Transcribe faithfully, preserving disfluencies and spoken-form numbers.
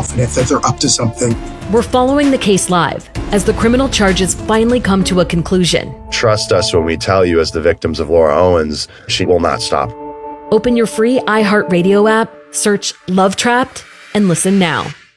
confident that they're up to something. We're following the case live as the criminal charges finally come to a conclusion. Trust us when we tell you, as the victims of Laura Owens, she will not stop. Open your free iHeartRadio app, search Love Trapped, and listen now.